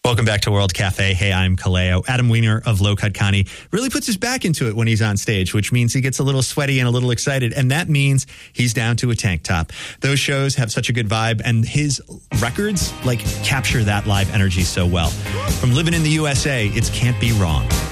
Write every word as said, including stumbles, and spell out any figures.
Welcome back to World Cafe. Hey, I'm Kaleo. Adam Weiner of Low Cut Connie really puts his back into it when he's on stage, which means he gets a little sweaty and a little excited. And that means he's down to a tank top. Those shows have such a good vibe, and his records like capture that live energy so well. From living in the U S A, it's Can't Be Wrong.